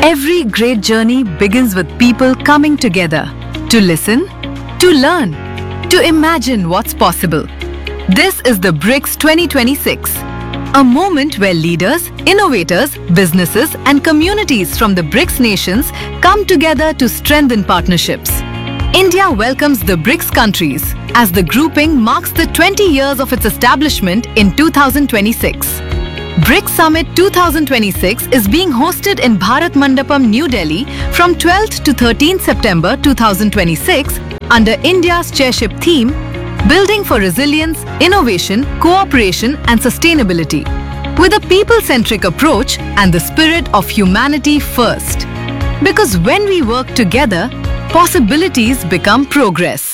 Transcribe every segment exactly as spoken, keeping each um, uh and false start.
Every great journey begins with people coming together to listen, to learn, to imagine what's possible. This is the BRICS twenty twenty-six, a moment where leaders, innovators, businesses and communities from the BRICS nations come together to strengthen partnerships. India welcomes the BRICS countries as the grouping marks the twenty years of its establishment in two thousand twenty-six. BRICS Summit twenty twenty-six is being hosted in Bharat Mandapam, New Delhi from twelfth to thirteenth September two thousand twenty-six under India's chairship theme, Building for Resilience, Innovation, Cooperation and Sustainability, with a people-centric approach and the spirit of humanity first. Because when we work together, possibilities become progress.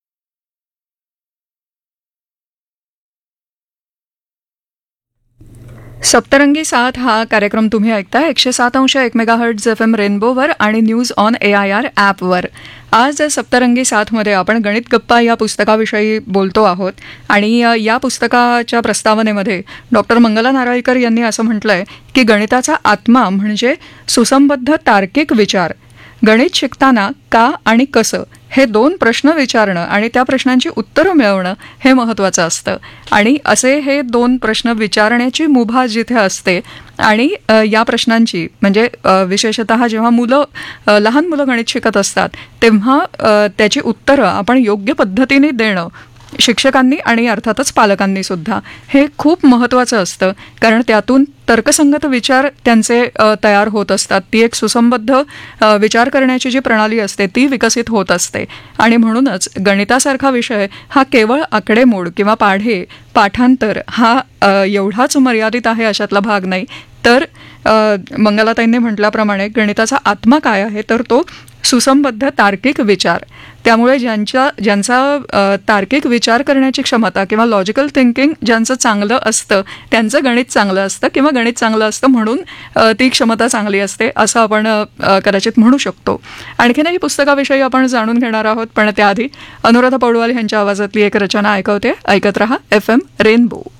सप्तरंगी सात हा कार्यक्रम तुम्ही ऐकता एकशे सात अंश एक megahertz F M रेनबोवर आणि news on A I R ॲपवर. आज सप्तरंगी सातमध्ये आपण गणित गप्पा या पुस्तकाविषयी बोलतो आहोत आणि या पुस्तकाच्या प्रस्तावनेमध्ये डॉक्टर मंगला नारळीकर यांनी असं म्हटलं आहे की गणिताचा आत्मा म्हणजे सुसंबद्ध तार्किक विचार. गणित शिकताना का आणि कसं हे दोन प्रश्न विचारणं आणि त्या प्रश्नांची उत्तरं मिळवणं हे महत्त्वाचं असतं. आणि असे हे दोन प्रश्न विचारण्याची मुभा जिथे असते आणि या प्रश्नांची म्हणजे विशेषतः जेव्हा मुलं लहान मुलं गणित शिकत असतात तेव्हा त्याची उत्तरं आपण योग्य पद्धतीने देणं शिक्षकांनी आणि अर्थातच पालकांनी सुद्धा हे खूप महत्त्वाचं असतं. कारण त्यातून तर्कसंगत विचार त्यांचे तयार होत असतात. ती एक सुसंबद्ध विचार करण्याची जी प्रणाली असते ती विकसित होत असते. आणि म्हणूनच गणितासारखा विषय हा केवळ आकडेमोड किंवा पाढे पाठांतर हा एवढाच मर्यादित आहे अशातला भाग नाही. तर मंगलाताईंनी म्हटल्याप्रमाणे गणिताचा आत्मा काय आहे तर तो सुसंबद्ध तार्किक विचार. त्यामुळे ज्यांच्या ज्यांचा तार्किक विचार करण्याची क्षमता किंवा लॉजिकल थिंकिंग ज्यांचं चांगलं असतं त्यांचं गणित चांगलं असतं किंवा गणित चांगलं असतं म्हणून ती क्षमता चांगली असते असं आपण कदाचित म्हणू शकतो. आणखीनही पुस्तकाविषयी आपण जाणून घेणार आहोत पण त्याआधी अनुराधा पौडवाल यांच्या आवाजातली एक रचना ऐकवते. ऐकत रहा एफ एम रेनबो.